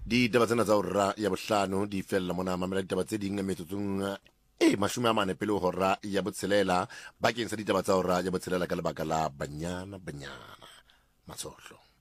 ditaba tsena tsa hora ya bohlano di fella mona mamela ditaba tse ding metsotsong mashume a mane pele hora ya botshelela bakeng sa ditaba tsa hora ya botshelela ka lebaka la banyana matsohlo.